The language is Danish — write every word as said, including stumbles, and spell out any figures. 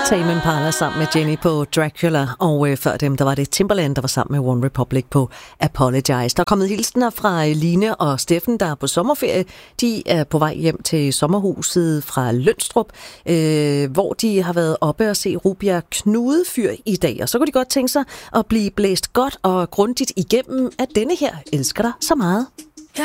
Tame Impala sammen med Jenny på Dracula, og øh, før dem, der var det Timbaland, der var sammen med One Republic på Apologize. Der er kommet hilsener fra Line og Steffen, der er på sommerferie. De er på vej hjem til sommerhuset fra Lønstrup, øh, hvor de har været oppe og se Rubjerg Knudefyr i dag. Og så kunne de godt tænke sig at blive blæst godt og grundigt igennem af denne her Elsker dig så meget.